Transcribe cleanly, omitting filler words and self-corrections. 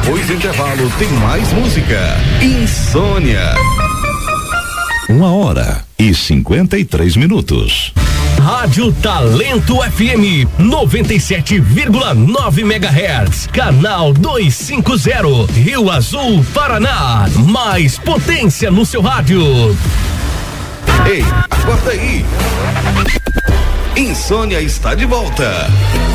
Depois do intervalo tem mais música. Insônia. 1h53. Rádio Talento FM 97,9 MHz, canal 250, Rio Azul, Paraná. Mais potência no seu rádio. Ei, acorda aí. Insônia está de volta.